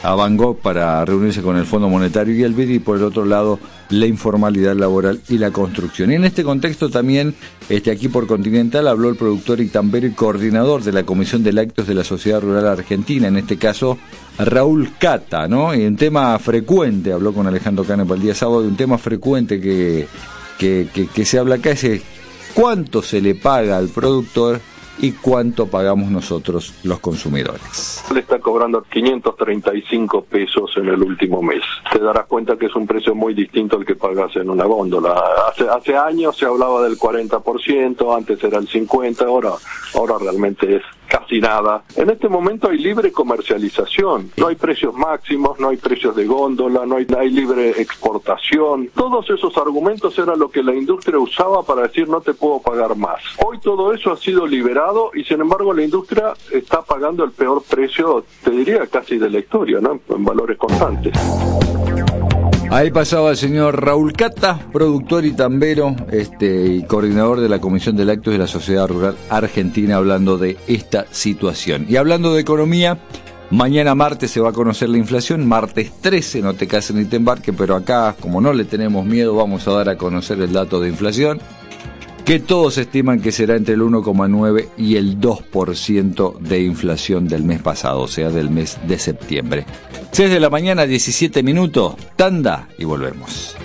a Van Gogh para reunirse con el Fondo Monetario y el BID, y por el otro lado la informalidad laboral y la construcción. Y en este contexto también, aquí por Continental, habló el productor y tambero y coordinador de la Comisión de Lácteos de la Sociedad Rural Argentina, en este caso Raúl Cata, ¿no? Y un tema frecuente, habló con Alejandro Canepa el día sábado, de un tema frecuente que se habla acá, es cuánto se le paga al productor y cuánto pagamos nosotros los consumidores. Le está cobrando 535 pesos en el último mes. Te darás cuenta que es un precio muy distinto al que pagas en una góndola. Hace años se hablaba del 40%, antes era el 50%, ahora realmente es casi nada. En este momento hay libre comercialización, no hay precios máximos, no hay precios de góndola, no hay libre exportación. Todos esos argumentos eran lo que la industria usaba para decir no te puedo pagar más. Hoy todo eso ha sido liberado y sin embargo la industria está pagando el peor precio, te diría casi de la historia, ¿no? En valores constantes. Ahí pasaba el señor Raúl Cata, productor y tambero, y coordinador de la Comisión de Lácteos de la Sociedad Rural Argentina, hablando de esta situación. Y hablando de economía, mañana martes se va a conocer la inflación, martes 13, no te cases ni te embarques, pero acá, como no le tenemos miedo, vamos a dar a conocer el dato de inflación, que todos estiman que será entre el 1,9 y el 2% de inflación del mes pasado, o sea, del mes de septiembre. 6 de la mañana, 17 minutos, tanda y volvemos.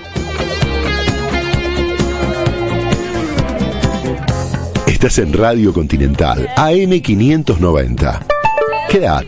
Estás en Radio Continental, AM 590. Quédate.